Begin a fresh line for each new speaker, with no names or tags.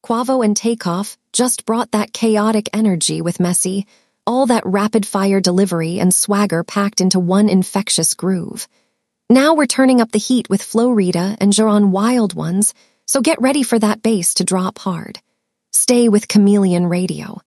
Quavo and Takeoff just brought that chaotic energy with Messi, all that rapid-fire delivery and swagger packed into one infectious groove. Now we're turning up the heat with Flo Rida and Jaron Wild Ones, so get ready for that bass to drop hard. Stay with Chameleon Radio.